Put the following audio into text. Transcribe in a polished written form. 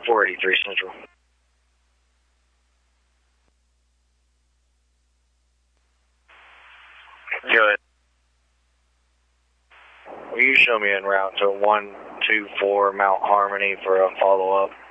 483 Central. Good. Will you show me en route to 124 Mount Harmony for a follow-up?